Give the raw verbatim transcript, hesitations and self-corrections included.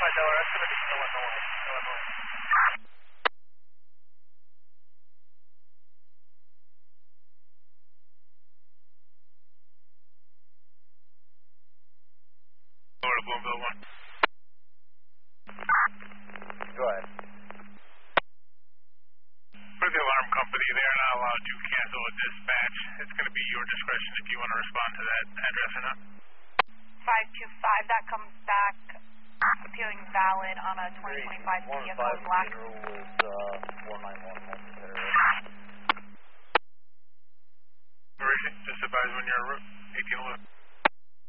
five Delaware, that's going to be Illinois. Illinois. Florida Bloomville one. Go ahead. For the alarm company, they are not allowed to cancel a dispatch. It's going to be your discretion if you want to respond to that address or not. five two five, that comes back appearing valid on a twenty twenty-five C F O black. one five zero was uh, four nine one one. Mauricio, just advise when you're eighteen eleven.